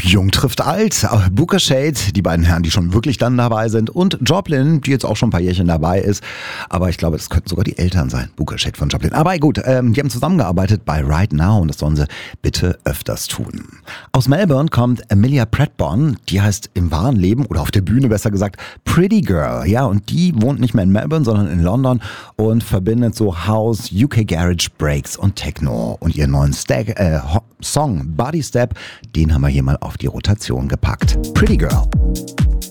Jung trifft alt. Booker Shade, die beiden Herren, die schon wirklich dann dabei sind. Und Joplin, die jetzt auch schon ein paar Jährchen dabei ist. Aber ich glaube, das könnten sogar die Eltern sein. Booker Shade von Joplin. Aber gut, die haben zusammengearbeitet bei Right Now und das sollen sie bitte öfters tun. Aus Melbourne kommt Amelia Pratt-Bond. Die heißt im wahren Leben, oder auf der Bühne besser gesagt, Pretty Girl. Ja, und die wohnt nicht mehr in Melbourne, sondern in London und verbindet so House, UK Garage, Breaks und Techno. Und ihren neuen Song Body Step, den haben wir hier mal auf die Rotation gepackt. Pretty Girl.